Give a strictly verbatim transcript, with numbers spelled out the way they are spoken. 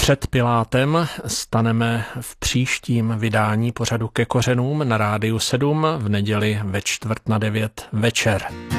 Před Pilátem staneme v příštím vydání pořadu Ke kořenům na Rádiu sedm v neděli ve čtvrt na devět večer.